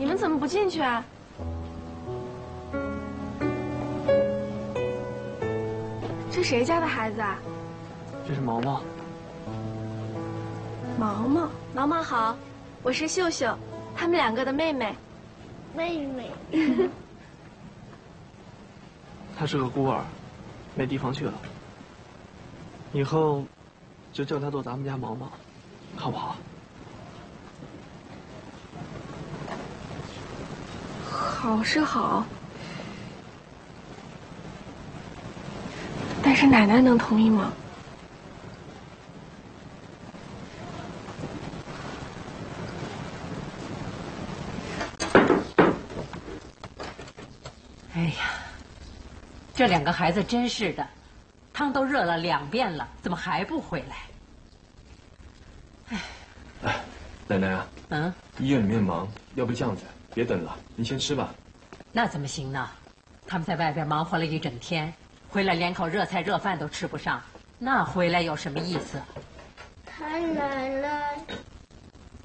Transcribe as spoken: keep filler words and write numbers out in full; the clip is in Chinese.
你们怎么不进去啊？这谁家的孩子啊？ 这是毛毛。 毛毛，毛毛好，我是秀秀，他们两个的妹妹。 妹妹。 她是个孤儿，没地方去了。以后就叫她做咱们家毛毛，好不好？ 好是好，但是奶奶能同意吗？ 哎呀，这两个孩子真是的，汤都热了两遍了，怎么还不回来？ 哎，奶奶啊，嗯，医院里面忙，要不这样子，别等了，你先吃吧。 那怎么行呢？他们在外边忙活了一整天，回来连口热菜热饭都吃不上，那回来有什么意思？ 太奶奶，